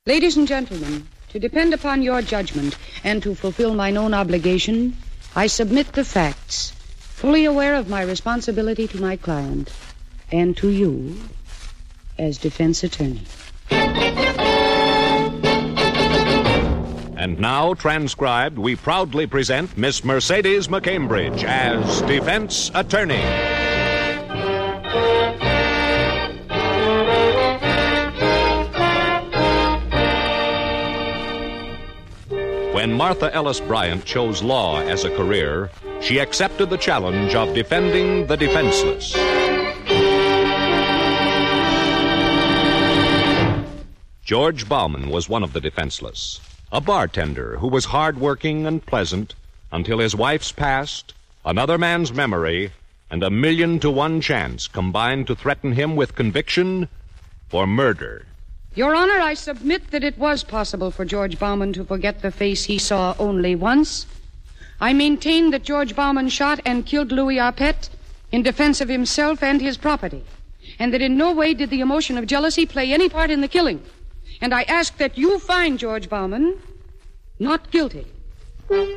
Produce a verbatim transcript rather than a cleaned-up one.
Ladies and gentlemen, to depend upon your judgment and to fulfill mine own obligation, I submit the facts, fully aware of my responsibility to my client and to you as defense attorney. And now, transcribed, we proudly present Miss Mercedes McCambridge as defense attorney. When Martha Ellis Bryant chose law as a career, she accepted the challenge of defending the defenseless. George Bauman was one of the defenseless, a bartender who was hardworking and pleasant until his wife's past, another man's memory, and a million to one chance combined to threaten him with conviction for murder. Your Honor, I submit that it was possible for George Bauman to forget the face he saw only once. I maintain that George Bauman shot and killed Louis Arpette in defense of himself and his property, and that in no way did the emotion of jealousy play any part in the killing. And I ask that you find George Bauman not guilty.